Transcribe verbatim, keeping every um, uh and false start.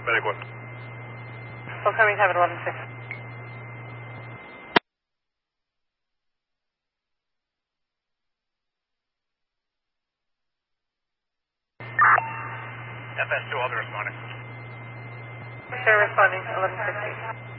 Medic one. Full coming have at eleven six. F S two, I'll be responding. They're responding, eleven sixty.